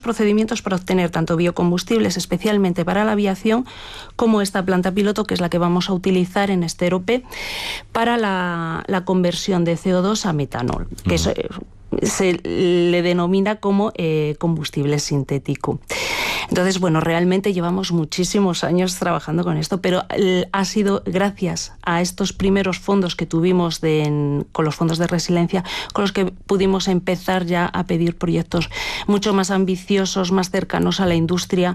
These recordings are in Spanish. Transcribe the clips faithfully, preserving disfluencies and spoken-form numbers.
procedimientos para obtener tanto biocombustibles, especialmente para la aviación, como esta planta piloto, que es la que vamos a utilizar en este EROPE para la, la conversión de C O dos a metanol, que uh-huh. es, se le denomina como eh, combustible sintético. Entonces, bueno, realmente llevamos muchísimos años trabajando con esto, pero ha sido gracias a estos primeros fondos que tuvimos de, en, con los fondos de resiliencia, con los que pudimos empezar ya a pedir proyectos mucho más ambiciosos, más cercanos a la industria.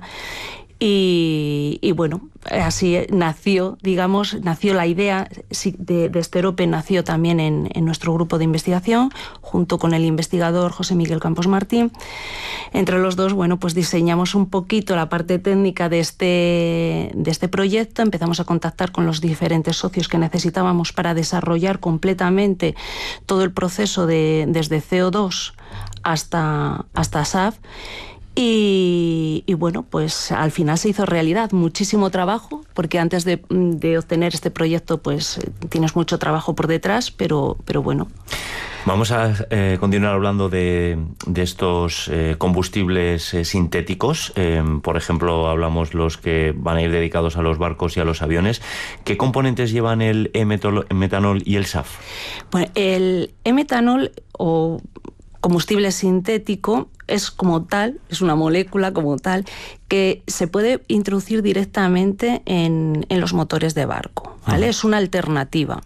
Y, y bueno, así nació, digamos, nació la idea de, de este EROPE, nació también en, en nuestro grupo de investigación, junto con el investigador José Miguel Campos Martín. Entre los dos, bueno, pues diseñamos un poquito la parte técnica de este, de este proyecto, empezamos a contactar con los diferentes socios que necesitábamos para desarrollar completamente todo el proceso de, desde C O dos hasta, hasta S A F. Y, y bueno, pues al final se hizo realidad. Muchísimo trabajo, porque antes de, de obtener este proyecto pues tienes mucho trabajo por detrás, pero, pero bueno. Vamos a eh, continuar hablando de, de estos eh, combustibles eh, sintéticos. Eh, por ejemplo, hablamos los que van a ir dedicados a los barcos y a los aviones. ¿Qué componentes llevan el e-metanol y el S A F? Bueno, el e-metanol o combustible sintético es como tal, es una molécula como tal, que se puede introducir directamente en, en los motores de barco, ¿vale? Uh-huh. Es una alternativa.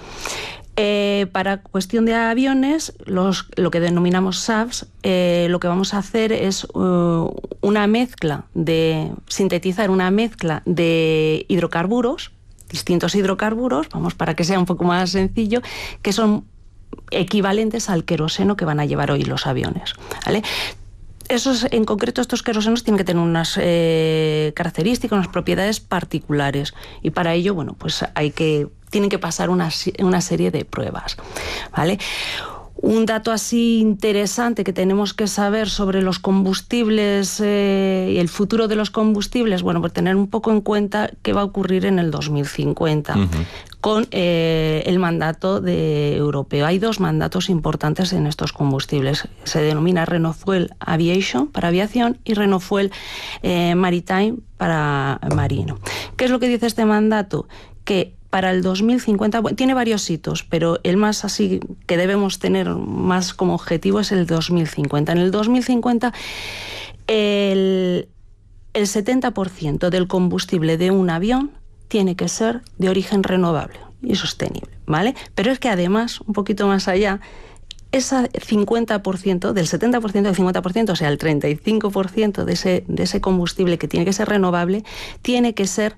Eh, para cuestión de aviones, los, lo que denominamos S A Fs, eh, lo que vamos a hacer es uh, una mezcla de, sintetizar una mezcla de hidrocarburos, distintos hidrocarburos, vamos, para que sea un poco más sencillo, que son equivalentes al queroseno que van a llevar hoy los aviones, ¿vale? Esos, en concreto, estos querosenos tienen que tener unas eh, características, unas propiedades particulares, y para ello, bueno, pues hay que, tienen que pasar una, una serie de pruebas, ¿vale? Un dato así interesante que tenemos que saber sobre los combustibles eh, y el futuro de los combustibles, bueno, pues tener un poco en cuenta qué va a ocurrir en el dos mil cincuenta uh-huh. con eh, el mandato de europeo. Hay dos mandatos importantes en estos combustibles. Se denomina RenoFuel Aviation para aviación y RenoFuel eh, Maritime para marino. ¿Qué es lo que dice este mandato? Que para el dos mil cincuenta, bueno, tiene varios hitos, pero el más así que debemos tener más como objetivo es el dos mil cincuenta. En el dos mil cincuenta, el, el setenta por ciento del combustible de un avión tiene que ser de origen renovable y sostenible, ¿vale? Pero es que además, un poquito más allá, ese cincuenta por ciento, del setenta por ciento al cincuenta por ciento, o sea, el treinta y cinco por ciento de ese, de ese combustible que tiene que ser renovable, tiene que ser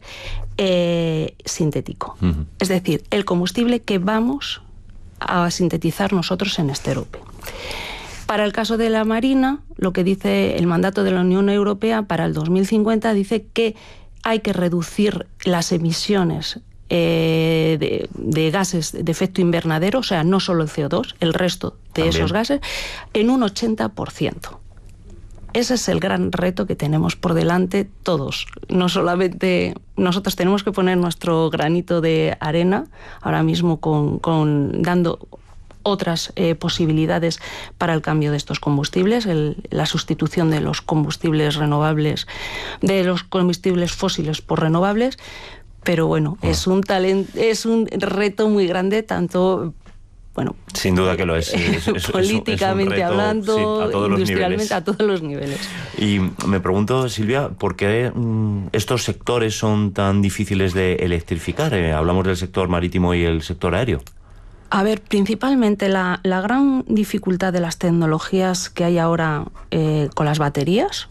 eh, sintético. Uh-huh. Es decir, el combustible que vamos a sintetizar nosotros en este EROPE. Para el caso de la marina, lo que dice el mandato de la Unión Europea para el dos mil cincuenta dice que hay que reducir las emisiones Eh, de, de gases de efecto invernadero, o sea, no solo el C O dos, el resto de También. esos gases, en un ochenta por ciento. Ese es el gran reto que tenemos por delante todos. No solamente nosotros tenemos que poner nuestro granito de arena, ahora mismo con, con dando otras eh, posibilidades para el cambio de estos combustibles, el, la sustitución de los combustibles renovables, de los combustibles fósiles por renovables. Pero bueno, oh. es un talento, es un reto muy grande, tanto, bueno, sin duda que lo es, es, es políticamente es un reto, hablando, sí, a todos industrialmente, los a todos los niveles. Y me pregunto, Silvia, ¿por qué mm, estos sectores son tan difíciles de electrificar? Eh, hablamos del sector marítimo y el sector aéreo. A ver, principalmente la, la gran dificultad de las tecnologías que hay ahora eh, con las baterías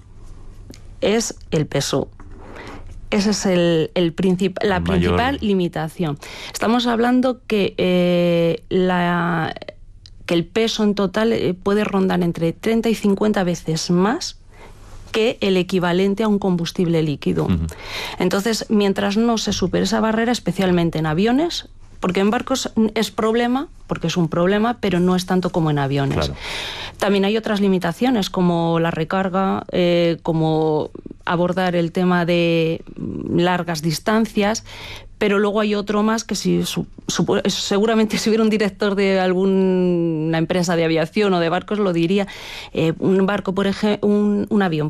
es el peso. Esa es el, el princip la el principal limitación. Estamos hablando que, eh, la, que el peso en total eh, puede rondar entre treinta y cincuenta veces más que el equivalente a un combustible líquido. Uh-huh. Entonces, mientras no se supere esa barrera, especialmente en aviones, porque en barcos es problema, porque es un problema, pero no es tanto como en aviones. Claro. También hay otras limitaciones, como la recarga, eh, como abordar el tema de largas distancias, pero luego hay otro más que si su, su, seguramente si hubiera un director de alguna empresa de aviación o de barcos lo diría. Eh, un barco, por ejemplo, un, un avión,